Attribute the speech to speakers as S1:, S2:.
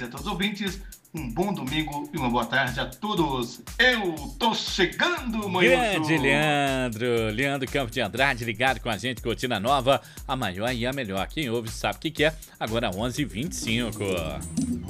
S1: e a todos os ouvintes. Um bom domingo e uma boa tarde a todos. Eu tô chegando, manhoso.
S2: Grande Leandro Campos de Andrade, ligado com a gente, Cortina Nova, a maior e a melhor. Quem ouve sabe o que é. Agora 11h25.